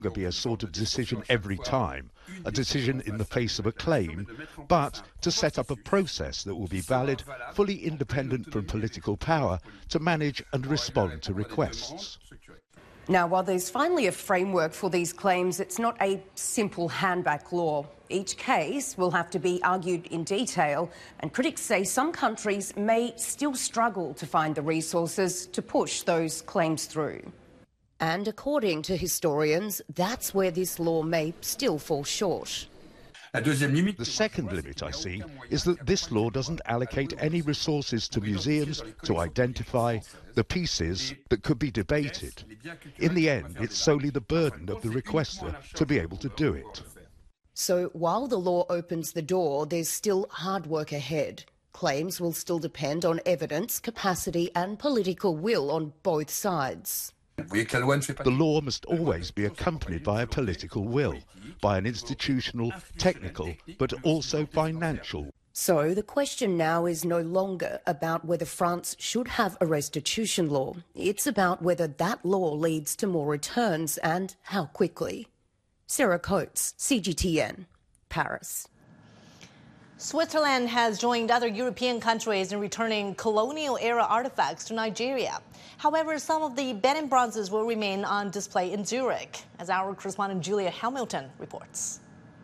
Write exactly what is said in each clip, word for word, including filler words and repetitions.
be a sort of decision every time, a decision in the face of a claim, but to set up a process that will be valid, fully independent from political power, to manage and respond to requests. Now, while there's finally a framework for these claims, it's not a simple handback law. Each case will have to be argued in detail, and critics say some countries may still struggle to find the resources to push those claims through. And according to historians, that's where this law may still fall short. The second limit I see is that this law doesn't allocate any resources to museums to identify the pieces that could be debated. In the end, it's solely the burden of the requester to be able to do it. So while the law opens the door, there's still hard work ahead. Claims will still depend on evidence, capacity and political will on both sides. The law must always be accompanied by a political will, by an institutional, technical, but also financial. So the question now is no longer about whether France should have a restitution law. It's about whether that law leads to more returns and how quickly. Sarah Coates, C G T N, Paris. Switzerland has joined other European countries in returning colonial-era artifacts to Nigeria. However, some of the Benin bronzes will remain on display in Zurich, as our correspondent Julia Hamilton reports.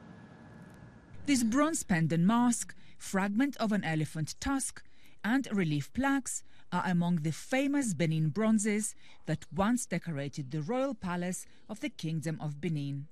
This bronze pendant mask, fragment of an elephant tusk, and relief plaques are among the famous Benin bronzes that once decorated the royal palace of the Kingdom of Benin.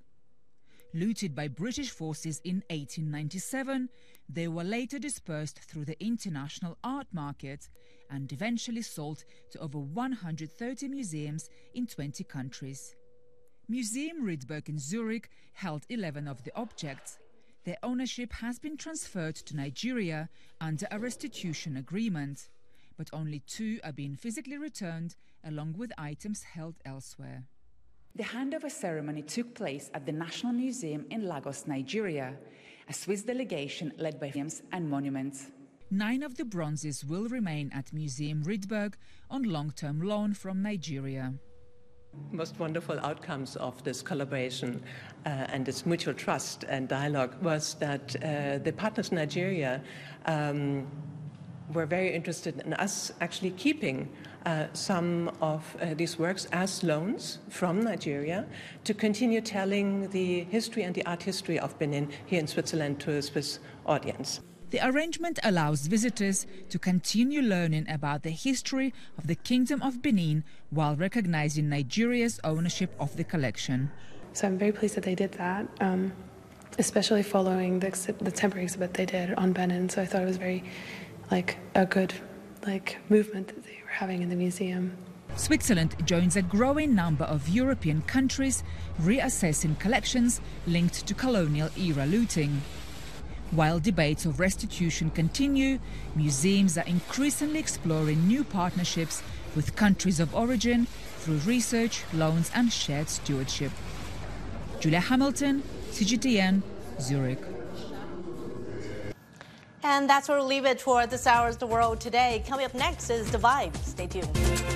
Looted by British forces in eighteen ninety-seven, they were later dispersed through the international art market and eventually sold to over one hundred thirty museums in twenty countries. Museum Riedberg in Zurich held eleven of the objects. Their ownership has been transferred to Nigeria under a restitution agreement, but only two are being physically returned along with items held elsewhere. The handover ceremony took place at the National Museum in Lagos, Nigeria, a Swiss delegation led by museums and monuments. Nine of the bronzes will remain at Museum Riedberg on long-term loan from Nigeria. Most wonderful outcomes of this collaboration uh, and this mutual trust and dialogue was that uh, the partners in Nigeria um, were very interested in us actually keeping uh, some of uh, these works as loans from Nigeria to continue telling the history and the art history of Benin here in Switzerland to a Swiss audience. The arrangement allows visitors to continue learning about the history of the Kingdom of Benin while recognizing Nigeria's ownership of the collection. So I'm very pleased that they did that, um, especially following the, the temporary exhibit they did on Benin. So I thought it was very, like, a good, like, movement that they were having in the museum. Switzerland joins a growing number of European countries reassessing collections linked to colonial-era looting. While debates of restitution continue, museums are increasingly exploring new partnerships with countries of origin through research, loans and shared stewardship. Julia Hamilton, C G T N, Zurich. And that's where we'll leave it for this hour's The World Today. Coming up next is The Vibe. Stay tuned.